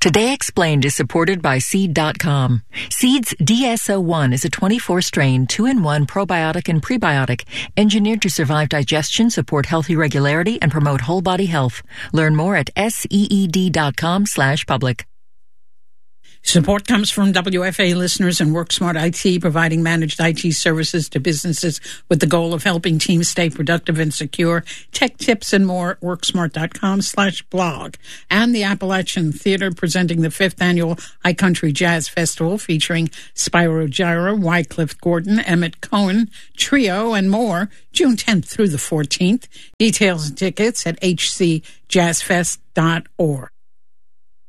Today Explained is supported by Seed.com. Seed's DSO1 is a 24-strain, 2-in-1 probiotic and prebiotic, engineered to survive digestion, support healthy regularity, and promote whole body health. Learn more at seed.com/public. Support comes from WFA listeners and WorkSmart IT, providing managed IT services to businesses with the goal of helping teams stay productive and secure. Tech tips and more at WorkSmart.com/blog. And the Appalachian Theater presenting the 5th Annual High Country Jazz Festival featuring Spyro Gyra, Wycliffe Gordon, Emmett Cohen, Trio, and more, June 10th through the 14th. Details and tickets at hcjazzfest.org.